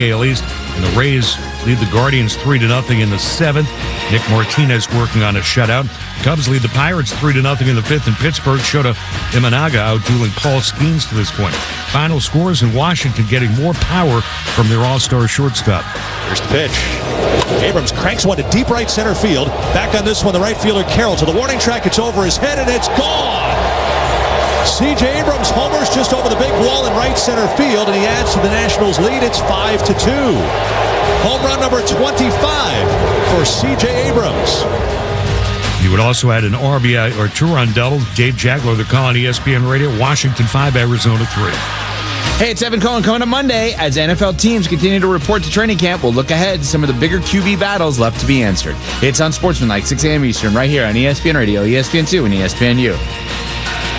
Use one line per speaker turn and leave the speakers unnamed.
AL East, and the Rays lead the Guardians 3-0 in the 7th. Nick Martinez working on a shutout. Cubs lead the Pirates 3-0 in the 5th, and Pittsburgh Shota Imanaga outdueling Paul Skeens to this point. Final scores in Washington getting more power from their all-star shortstop.
Here's the pitch. Abrams cranks one to deep right center field. Back on this one, the right fielder Carroll to the warning track. It's over his head, and it's gone. C.J. Abrams homers just over the big wall in right center field, and he adds to the Nationals' lead. It's 5-2. Home run number 25 for C.J. Abrams.
You would also add an RBI or two-run double. Dave Jaguar, the call on ESPN Radio. Washington 5, Arizona 3.
Hey, it's Evan Cohen coming up Monday. As NFL teams continue to report to training camp, we'll look ahead to some of the bigger QB battles left to be answered. It's on Sportsmanlike, 6 a.m. Eastern, right here on ESPN Radio, ESPN2, and ESPNU.